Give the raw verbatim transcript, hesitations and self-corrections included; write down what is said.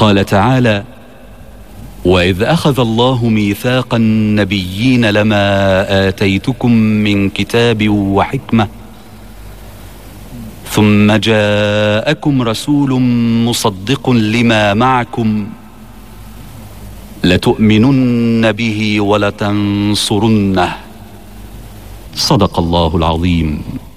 قال تعالى: وإذ أخذ الله ميثاق النبيين لما آتيتكم من كتاب وحكمة ثم جاءكم رسول مصدق لما معكم لتؤمنن به ولتنصرنه. صدق الله العظيم.